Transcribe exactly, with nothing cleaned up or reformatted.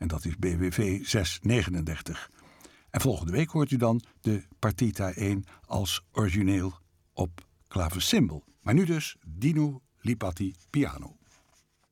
En dat is B W V zeshonderdnegenendertig. En volgende week hoort u dan de Partita één als origineel op klavecimbal. Maar nu dus Dino Lipatti piano.